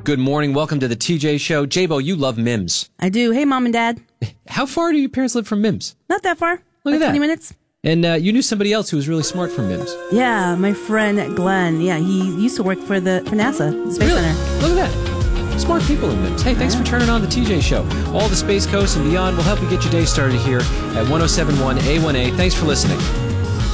Good morning. Welcome to the TJ Show. J-Bo, you love MIMS. I do. Hey, Mom and Dad. How far do your parents live from MIMS? Not that far. Look at that. 20 minutes. And you knew somebody else who was really smart from MIMS. Yeah, my friend Glenn. Yeah, he used to work for NASA, the Space Really? Center. Look at that. Smart people in MIMS. Hey, thanks for turning on the TJ Show. All the Space Coast and beyond will help you get your day started here at 107.1 A1A. Thanks for listening.